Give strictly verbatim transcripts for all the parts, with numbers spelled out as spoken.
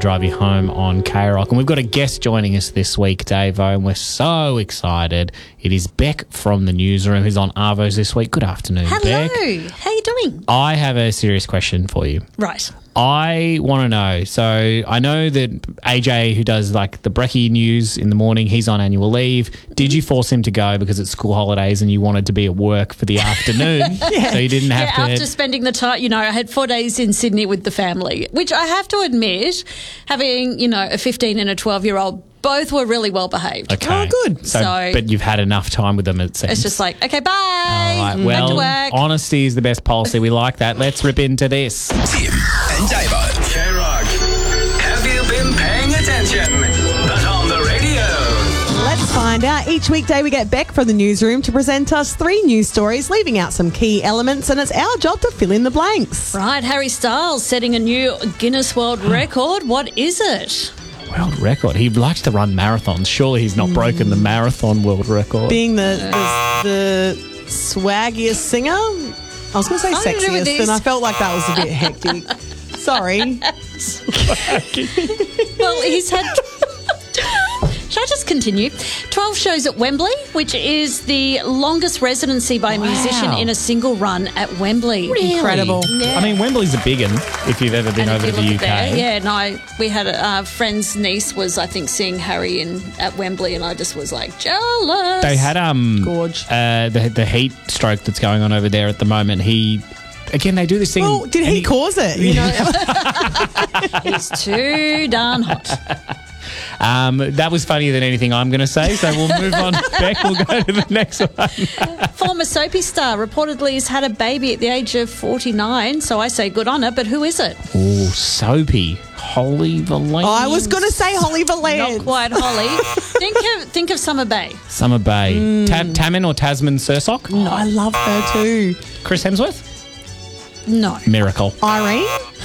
drive you home on K-Rock. And we've got a guest joining us this week, Davo, and we're so excited. It is Beck from the newsroom who's on Arvos this week. Good afternoon, Hello. Beck. How you doing? I have a serious question for you. Right. I want to know, so I know that A J, who does like the Brekkie news in the morning, he's on annual leave. Did you force him to go because it's school holidays and you wanted to be at work for the afternoon? Yeah. So you didn't have yeah, to... after spending the time, you know, I had four days in Sydney with the family, which I have to admit, having, you know, a fifteen and a twelve-year-old, both were really well behaved. Okay. Oh, good. So, So- but you've had enough time with them, it seems. It's just like, okay, bye. All right, well, Back to work. honesty is the best policy. We like that. Let's rip into this. Tim and Davo. K-Rock. Have you been paying attention? But on the radio. Let's find out. Each weekday we get Beck from the newsroom to present us three news stories, leaving out some key elements, and it's our job to fill in the blanks. Right, Harry Styles setting a new Guinness World Record. What is it? World record. He likes to run marathons. Surely he's not broken the marathon world record. Being the the, the swaggiest singer, I was going to say I don't know what sexiest, this- and I felt like that was a bit hectic. Sorry. Well, he's had... Should I just continue? twelve shows at Wembley, which is the longest residency by a musician in a single run at Wembley. Incredible. Yeah. I mean, Wembley's a big one if you've ever been And over if to you the U look K. at there, yeah, no, we had a uh, friend's niece was, I think, seeing Harry in at Wembley, and I just was like jealous. They had um Gorge. uh, the the heat stroke that's going on over there at the moment. He again they do this thing. Well, did and he cause it? You know, He's too darn hot. Um, that was funnier than anything I'm going to say. So we'll move on. Beck, we'll go to the next one. Former soapy star reportedly has had a baby at the age of forty-nine, so I say good on her, but who is it? Oh, soapy, Holly Valance. I was going to say Holly Not Valance. quite Holly. think of think of Summer Bay. Summer Bay, Ta- Tammin or Tasman Sursok. No, I love her too. Chris Hemsworth. No. Miracle. Irene?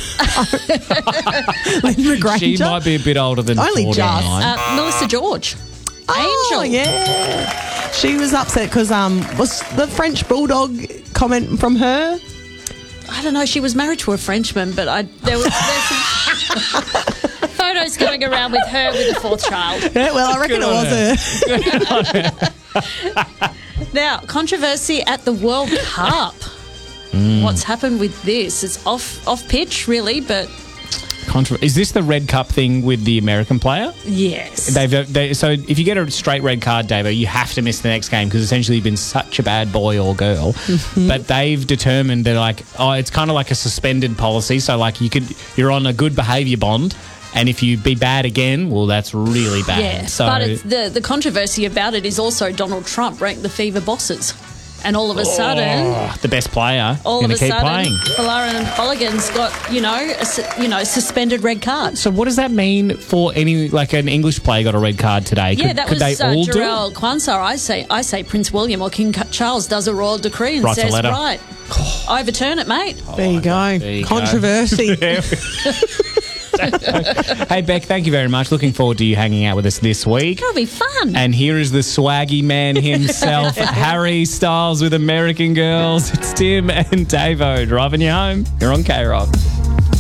Linda Granger? She might be a bit older than Only just. forty-nine. Uh, Melissa George. Oh, Angel. yeah. She was upset because um, was the French Bulldog comment from her? I don't know. She was married to a Frenchman, but I there was there's some photos going around with her with the fourth child. Yeah, well, I reckon Good it on was her. Now, controversy at the World Cup. What's happened with this? It's off off pitch, really, but Contra- Is this the red cup thing with the American player? yes. They've they, so if you get a straight red card, Davo, you have to miss the next game because essentially you've been such a bad boy or girl. But they've determined that like oh, it's kind of like a suspended policy. So like you could you're on a good behaviour bond, and if you be bad again, well, that's really bad. Yeah, So but it's the the controversy about it is also Donald Trump ranked the Fever bosses, and all of a sudden, oh, the best player all going of to a keep sudden, playing. Folarin Folligan's got you know a, su- you know suspended red card. So what does that mean for any like an English player got a red card today? Yeah, could, that could was they uh, all do it? Jarrell Kwanzaa. I say, I say, Prince William or King Charles does a royal decree and Writes a says, letter. right, overturn it, mate. There you go. There you go. Controversy. Hey Beck, thank you very much. Looking forward to you hanging out with us this week. It'll be fun. And here is the swaggy man himself, Harry Styles with American Girls. It's Tim and Davo driving you home. You're on K-Rock.